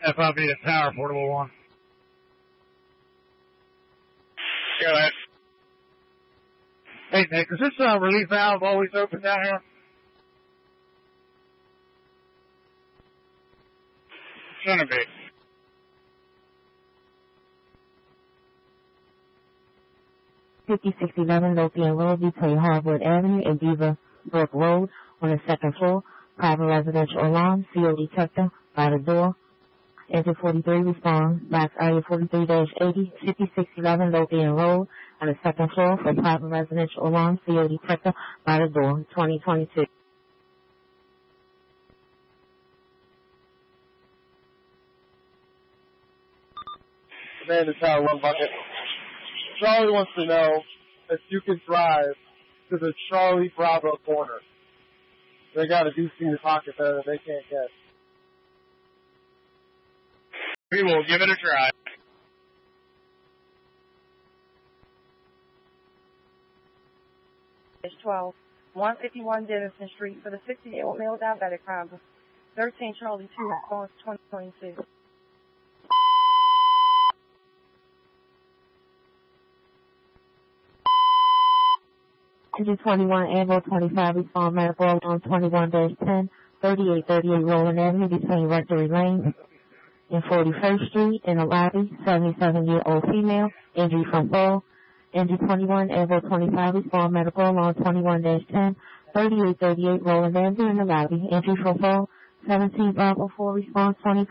FIB to Tower, Portable 1. Go ahead. Hey, Nick, is this relief valve always open down here? Shouldn't be. $5611 Lothian Road between Hardwood Avenue and Beaver Brook Road on the second floor. Private residential alarm, CO detector by the door. Engine 43 respond. Box area 43-80, 5611 Lothian Road on the second floor for private residential alarm, CO detector by the door, 2022. Man to Tower 1 bucket. Charlie wants to know if you can drive to the Charlie Bravo corner. They got a DC in the pocket there that they can't get. We will give it a try. It's 12, 151 Denison Street for the 60-year-old male diabetic crime. 13 Charlie 2, response 2022. Engine 21, Anvil 25, respond medical on 21-10, 3838 Roland Avenue between Rectory Lane and 41st Street in the lobby, 77-year-old female, injury from fall. Engine 21, Anvil 25, respond medical on 21-10, 3838 Roland Avenue in the lobby, injury from fall. 17 Bravo 4, response 20.